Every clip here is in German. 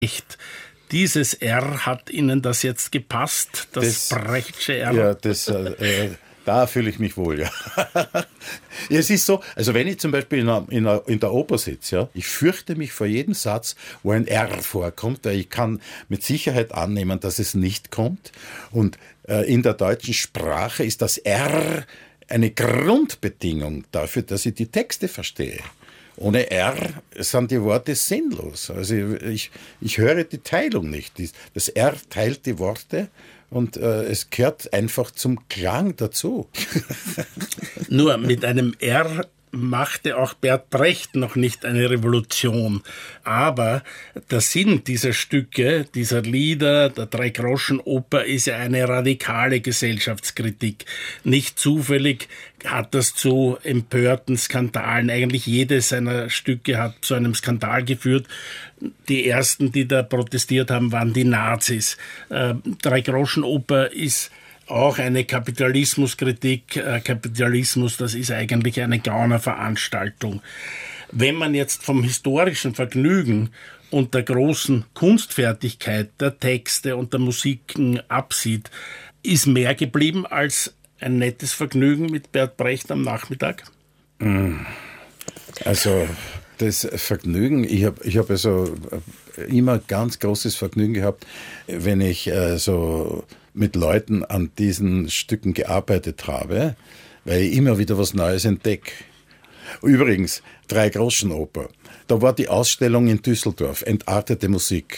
Brecht. Dieses R, hat Ihnen das jetzt gepasst, das Brechtsche R? Ja, da fühle ich mich wohl, ja. Es ist so, also wenn ich zum Beispiel in der Oper sitze, ja, ich fürchte mich vor jedem Satz, wo ein R vorkommt, weil ich kann mit Sicherheit annehmen, dass es nicht kommt. Und in der deutschen Sprache ist das R eine Grundbedingung dafür, dass ich die Texte verstehe. Ohne R sind die Worte sinnlos. Also ich höre die Teilung nicht. Das R teilt die Worte und es gehört einfach zum Klang dazu. Nur mit einem R machte auch Bert Brecht noch nicht eine Revolution. Aber der Sinn dieser Stücke, dieser Lieder, der Dreigroschenoper, ist ja eine radikale Gesellschaftskritik. Nicht zufällig hat das zu empörten Skandalen. Eigentlich jedes seiner Stücke hat zu einem Skandal geführt. Die ersten, die da protestiert haben, waren die Nazis. Dreigroschenoper ist auch eine Kapitalismuskritik. Kapitalismus, das ist eigentlich eine Gaunerveranstaltung. Wenn man jetzt vom historischen Vergnügen und der großen Kunstfertigkeit der Texte und der Musiken absieht, ist mehr geblieben als ein nettes Vergnügen mit Bert Brecht am Nachmittag? Also das Vergnügen, ich hab also immer ganz großes Vergnügen gehabt, wenn ich so mit Leuten an diesen Stücken gearbeitet habe, weil ich immer wieder was Neues entdecke. Übrigens, Dreigroschenoper. Da war die Ausstellung in Düsseldorf, Entartete Musik,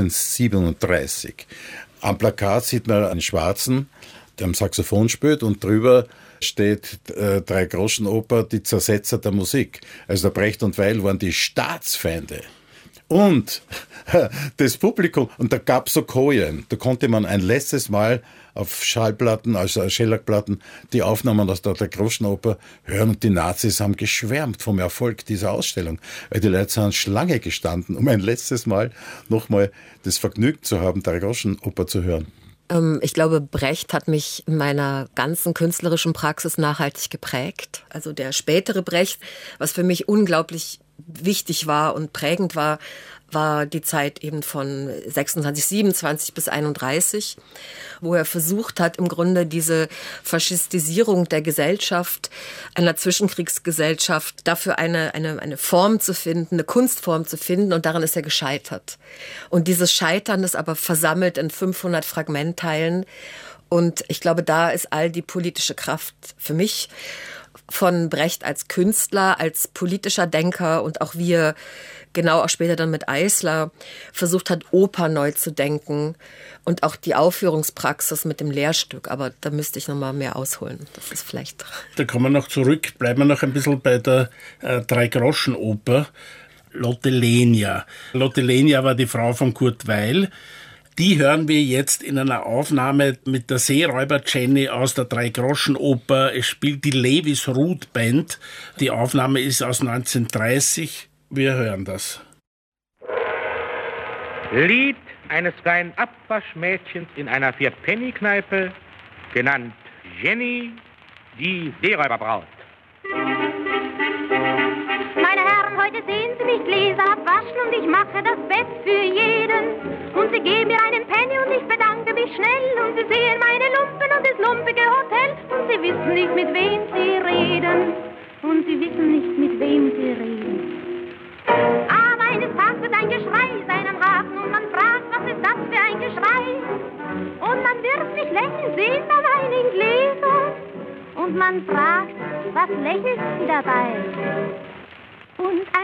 1937. Am Plakat sieht man einen Schwarzen, der am Saxophon spielt, und drüber steht Dreigroschenoper, die Zersetzer der Musik. Also der Brecht und Weil waren die Staatsfeinde. Und das Publikum, und da gab es so Kojen, da konnte man ein letztes Mal auf Schallplatten, also Schellackplatten, die Aufnahmen aus der Groschenoper hören, und die Nazis haben geschwärmt vom Erfolg dieser Ausstellung, weil die Leute sind Schlange gestanden, um ein letztes Mal nochmal das Vergnügen zu haben, der Groschenoper zu hören. Ich glaube, Brecht hat mich in meiner ganzen künstlerischen Praxis nachhaltig geprägt. Also der spätere Brecht, was für mich unglaublich wichtig war und prägend war die Zeit eben von 26, 27 bis 31, wo er versucht hat, im Grunde diese Faschistisierung der Gesellschaft, einer Zwischenkriegsgesellschaft, dafür eine Form zu finden, eine Kunstform zu finden, und daran ist er gescheitert. Und dieses Scheitern ist aber versammelt in 500 Fragmentteilen, und ich glaube, da ist all die politische Kraft für mich von Brecht als Künstler, als politischer Denker, und auch wie er genau auch später dann mit Eisler versucht hat, Oper neu zu denken, und auch die Aufführungspraxis mit dem Lehrstück. Aber da müsste ich noch mal mehr ausholen. Das ist vielleicht... Da kommen wir noch zurück, bleiben wir noch ein bisschen bei der Dreigroschenoper. Lotte Lenya. Lotte Lenya war die Frau von Kurt Weil. Die hören wir jetzt in einer Aufnahme mit der Seeräuber Jenny aus der Dreigroschenoper. Es spielt die Lewis Ruth Band. Die Aufnahme ist aus 1930. Wir hören das. Lied eines kleinen Abwaschmädchens in einer Vierpenny-Kneipe, genannt Jenny, die Seeräuberbraut. Meine Herren, heute sehen Sie mich Gläser abwaschen, und ich mache das Bett für jeden. Und Sie geben mir einen Penny und ich bedanke mich schnell. Und Sie sehen meine Lumpen und das lumpige Hotel. Und Sie wissen nicht, mit wem Sie reden. Und Sie wissen nicht, mit wem Sie reden. Aber eines Tages wird ein Geschrei sein am Hafen, und man fragt, was ist das für ein Geschrei? Und man wird mich lächeln sehen bei meinen Gläsern. Und man fragt, was lächelst du dabei? Und